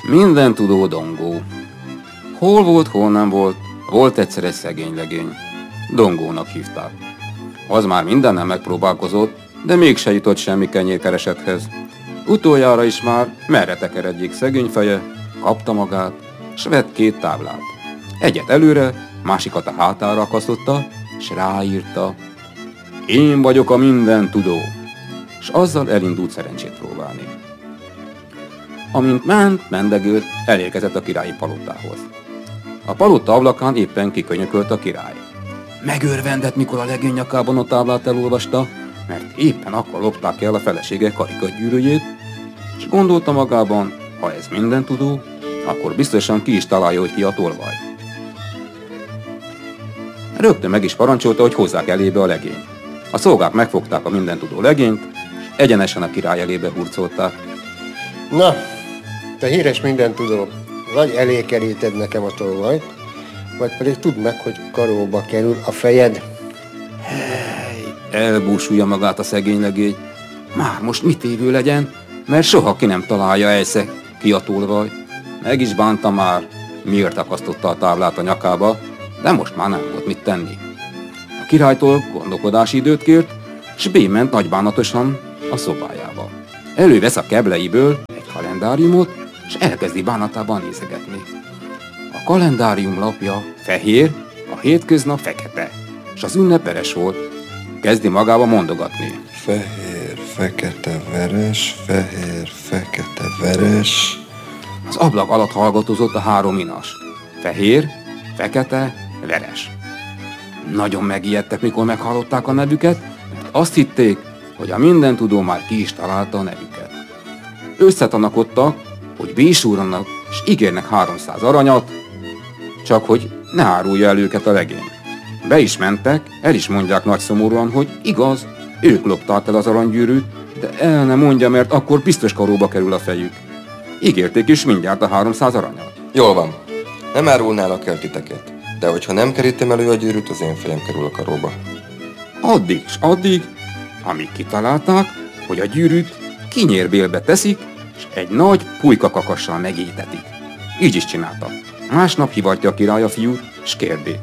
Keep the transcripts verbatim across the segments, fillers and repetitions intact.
Mindentudó Dongó. Hol volt, hol nem volt, volt egyszer egy szegény legény. Dongónak hívták. Az már mindennel megpróbálkozott, de mégse jutott semmi kenyérkeresethez. Utoljára is már merre tekeredjék szegény feje, kapta magát, s vett két táblát. Egyet előre, másikat a hátára akasztotta, s ráírta: Én vagyok a mindentudó, s azzal elindult szerencsét próbálni. Amint ment, mendegült, elérkezett a királyi palotához. A palota ablakán éppen kikönyökölt a király. Megörvendett, mikor a legény nyakában a táblát elolvasta, mert éppen akkor lopták el a felesége karikagyűrűjét, és gondolta magában, ha ez mindentudó, akkor biztosan ki is találja, hogy ki a tolvaj. Rögtön meg is parancsolta, hogy hozzák elébe a legényt. A szolgák megfogták a mindentudó legényt, és egyenesen a király elébe hurcolták. Na, te híres mindentudó, vagy elé keríted nekem a tolvajt, vagy pedig tudd meg, hogy karóba kerül a fejed. Hely, elbúsulja magát a szegény legény. Már most mit évő legyen, mert soha ki nem találja egyszer ki a tolvaj. Meg is bánta már, miért akasztotta a táblát a nyakába, de most már nem volt mit tenni. A királytól gondolkodási időt kért, s bément nagybánatosan a szobájába. Elővesz a kebleiből egy kalendáriumot, és elkezdi bánatában nézegetni. A kalendárium lapja fehér, a hétköznap fekete, és az ünnep veres volt. Kezdi magába mondogatni. Fehér, fekete, veres, fehér, fekete, veres. Az ablak alatt hallgatózott a három inas. Fehér, fekete, veres. Nagyon megijedtek, mikor meghallották a nevüket, mert azt hitték, hogy a mindentudó már ki is találta a nevüket. Összetanakodtak, hogy bísúrannak, és ígérnek háromszáz aranyat, csak hogy ne árulja el őket a legény. Be is mentek, el is mondják nagy szomorúan, hogy igaz, ők lopták el az aranygyűrűt, de el ne mondja, mert akkor biztos karóba kerül a fejük. Ígérték is mindjárt a háromszáz aranyat. Jól van, nem árulnálak el titeket, de hogyha nem kerítem elő a gyűrűt, az én fejem kerül a karóba. Addig s addig, amíg kitalálták, hogy a gyűrűt kinyérbélbe teszik, és egy nagy pulykakakassal megétetik. Így is csinálta. Másnap hivatja a király a fiút, s kérdi.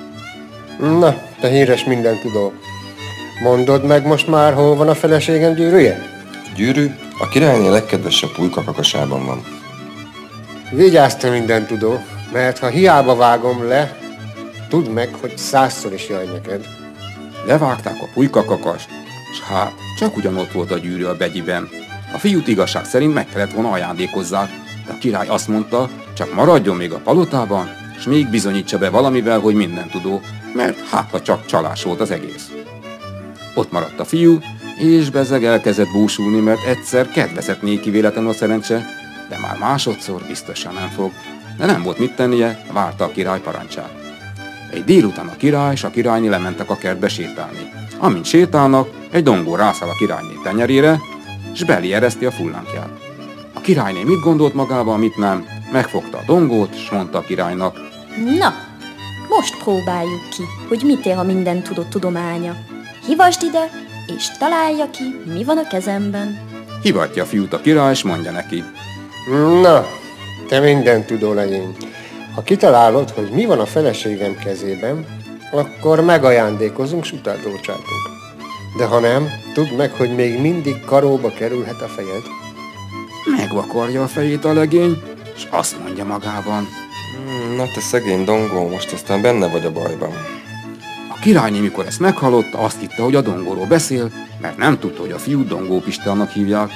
Na, te híres mindentudó, mondod meg most már, hol van a feleségem gyűrűje? A gyűrű a királyné legkedvesebb pulykakakasában van. Vigyázz, te mindentudó, mert ha hiába vágom le, tudd meg, hogy százszor is jaj neked. Levágták a pulykakakast, s hát csak ugyanott volt a gyűrű a begyiben. A fiút igazság szerint meg kellett volna ajándékozzák, de a király azt mondta, csak maradjon még a palotában, s még bizonyítsa be valamivel, hogy mindentudó, mert hát ha csak csalás volt az egész. Ott maradt a fiú, és bezeg elkezdett búsulni, mert egyszer kedvezett néki véletlenül a szerencse, de már másodszor biztosan nem fog. De nem volt mit tennie, várta a király parancsát. Egy délután a király és a királyné lementek a kertbe sétálni. Amint sétálnak, egy dongó rászáll a királyné tenyerére, s belé ereszti a fullánkját. A királyné mit gondolt magával, mit nem, megfogta a dongót, s mondta a királynak. Na, most próbáljuk ki, hogy mit ér a mindentudó tudománya. Hívasd ide, és találja ki, mi van a kezemben. Hivatja a fiút a király, és mondja neki. Na, te mindentudó legény, ha kitalálod, hogy mi van a feleségem kezében, akkor megajándékozunk, s utána bocsátunk. De ha nem, tudd meg, hogy még mindig karóba kerülhet a fejed. Megvakarja a fejét a legény, és azt mondja magában. Hmm, na te szegény dongó, most aztán benne vagy a bajban. A királyné, mikor ezt meghallotta, azt hitte, hogy a dongóról beszél, mert nem tudta, hogy a fiút Dongó Pistának hívják.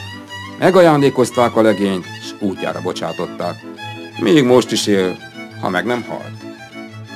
Megajándékozták a legényt, és útjára bocsátották. Még most is él, ha meg nem halt.